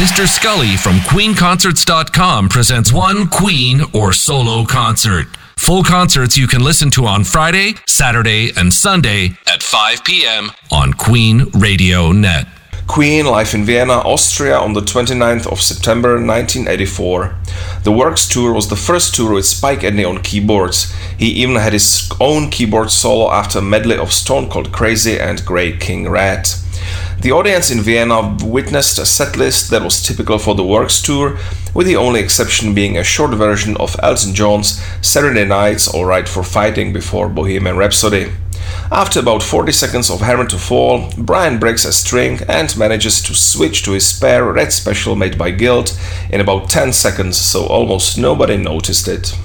Mr. Scully from QueenConcerts.com presents one Queen or solo concert. Full concerts you can listen to on Friday, Saturday, and Sunday at 5 p.m. on Queen Radio Net. Queen live in Vienna, Austria on the 29th of September 1984. The Works tour was the first tour with Spike Edney on keyboards. He even had his own keyboard solo after a medley of Stone Cold Crazy and Great King Rat. The audience in Vienna witnessed a setlist that was typical for the Works tour, with the only exception being a short version of Elton John's Saturday Night's Alright for Fighting before Bohemian Rhapsody. After about 40 seconds of Hammer to Fall, Brian breaks a string and manages to switch to his spare red special made by Guild in about 10 seconds, so almost nobody noticed it.